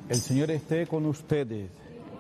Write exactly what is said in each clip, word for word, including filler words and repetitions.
El Señor esté con ustedes.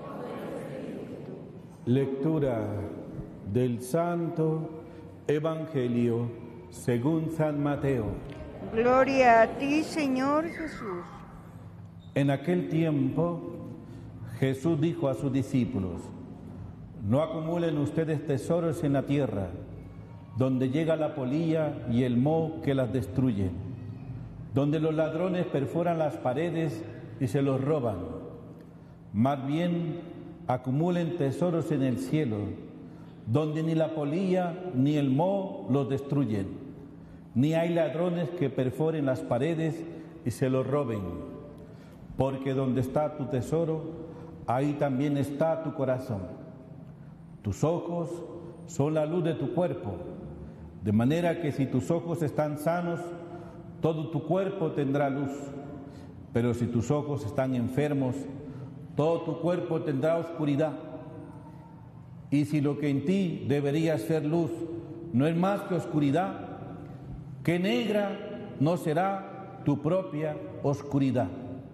Lectura del Santo Evangelio según San Mateo. Gloria a ti, Señor Jesús. En aquel tiempo, Jesús dijo a sus discípulos: no acumulen ustedes tesoros en la tierra, donde llega la polilla y el moho que las destruyen, donde los ladrones perforan las paredes y se los roban. Más bien, acumulen tesoros en el cielo, donde ni la polilla ni el moho los destruyen, ni hay ladrones que perforen las paredes y se los roben. Porque donde está tu tesoro, ahí también está tu corazón. Tus ojos son la luz de tu cuerpo, de manera que si tus ojos están sanos, todo tu cuerpo tendrá luz. Pero si tus ojos están enfermos, todo tu cuerpo tendrá oscuridad. Y si lo que en ti debería ser luz no es más que oscuridad, qué negra no será tu propia oscuridad.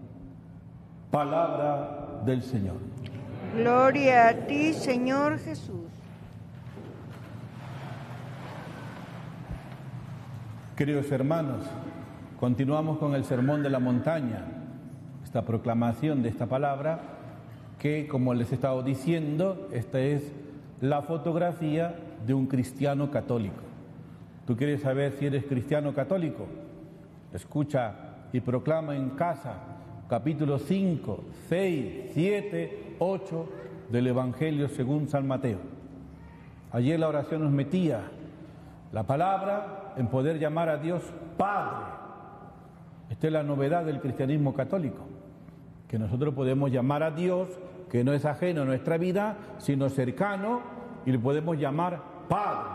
Palabra del Señor. Gloria a ti, Señor Jesús. Queridos hermanos, continuamos con el Sermón de la Montaña, esta proclamación de esta palabra que, como les he estado diciendo, esta es la fotografía de un cristiano católico. ¿Tú quieres saber si eres cristiano católico? Escucha y proclama en casa capítulos cinco, seis, siete, ocho del Evangelio según San Mateo. Ayer la oración nos metía la palabra en poder llamar a Dios Padre. Esta es la novedad del cristianismo católico, que nosotros podemos llamar a Dios, que no es ajeno a nuestra vida, sino cercano, y le podemos llamar Padre,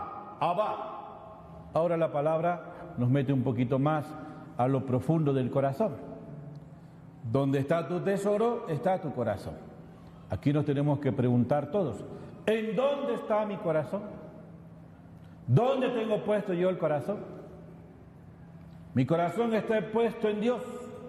Abba. Ahora la palabra nos mete un poquito más a lo profundo del corazón. Donde está tu tesoro, está tu corazón. Aquí nos tenemos que preguntar todos: ¿en dónde está mi corazón? ¿Dónde tengo puesto yo el corazón? ¿Mi corazón está puesto en Dios?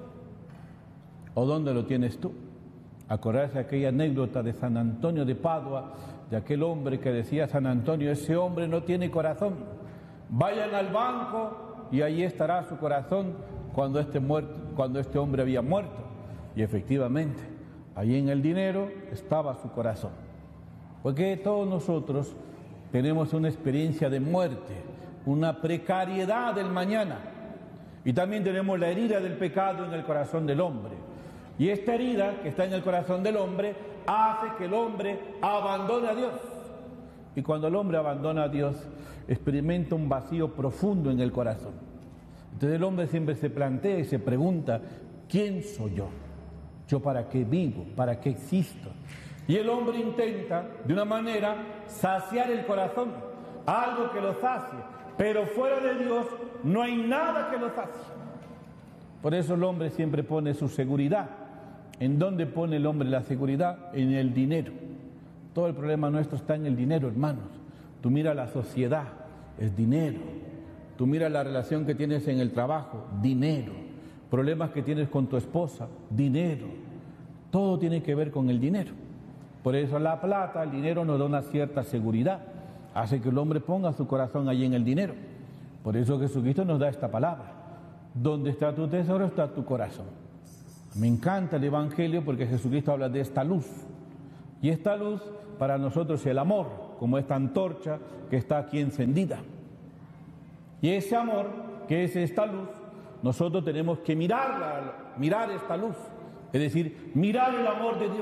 ¿O dónde lo tienes tú? Acordarse aquella anécdota de San Antonio de Padua, de aquel hombre que decía San Antonio: ese hombre no tiene corazón. Vayan al banco y ahí estará su corazón cuando este, muerto, cuando este hombre había muerto. Y efectivamente, ahí en el dinero estaba su corazón. Porque todos nosotros tenemos una experiencia de muerte, una precariedad del mañana. Y también tenemos la herida del pecado en el corazón del hombre. Y esta herida que está en el corazón del hombre hace que el hombre abandone a Dios. Y cuando el hombre abandona a Dios, experimenta un vacío profundo en el corazón. Entonces el hombre siempre se plantea y se pregunta: ¿quién soy yo? ¿Yo para qué vivo? ¿Para qué existo? Y el hombre intenta, de una manera, saciar el corazón, algo que lo sacie. Pero fuera de Dios no hay nada que lo sacie. Por eso el hombre siempre pone su seguridad. ¿En dónde pone el hombre la seguridad? En el dinero. Todo el problema nuestro está en el dinero, hermanos. Tú mira la sociedad, es dinero. Tú mira la relación que tienes en el trabajo, dinero. Problemas que tienes con tu esposa, dinero. Todo tiene que ver con el dinero. Por eso la plata, el dinero nos da una cierta seguridad. Hace que el hombre ponga su corazón allí en el dinero. Por eso Jesucristo nos da esta palabra: donde está tu tesoro, está tu corazón. Me encanta el Evangelio porque Jesucristo habla de esta luz. Y esta luz para nosotros es el amor, como esta antorcha que está aquí encendida. Y ese amor, que es esta luz, nosotros tenemos que mirarla, mirar esta luz. Es decir, mirar el amor de Dios.